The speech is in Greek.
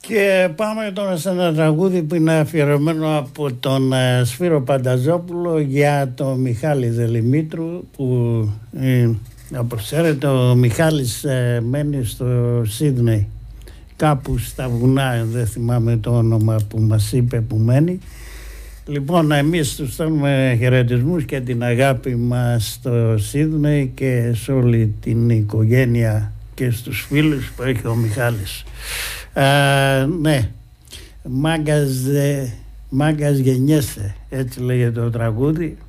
Και πάμε τώρα σε ένα τραγούδι που είναι αφιερωμένο από τον Σπύρο Πανταζόπουλο για τον Μιχάλη Δελημήτρου, που όπως ξέρετε ο Μιχάλης μένει στο Σίδνεϊ, κάπου στα βουνά, δεν θυμάμαι το όνομα που μας είπε που μένει. Λοιπόν, εμείς τους στέλνουμε χαιρετισμούς και την αγάπη μας στο Σίδνεϊ και σε όλη την οικογένεια και στους φίλους που έχει ο Μιχάλης. Ναι, μάγκας γεννιέσαι, έτσι λέγεται το τραγούδι.